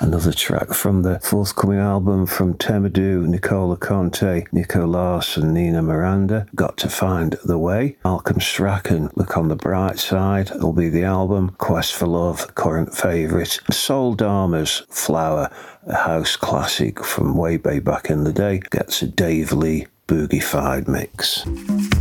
Another track from the forthcoming album from Temudu, Nicola Conte, Nico Larson, Nina Miranda, Got to Find the Way. Malcolm Strachan, Look on the Bright Side will be the album. Quest for Love, current favourite. Soul Dharma's Flower, a house classic from way back in the day, gets a Dave Lee boogie-fied mix.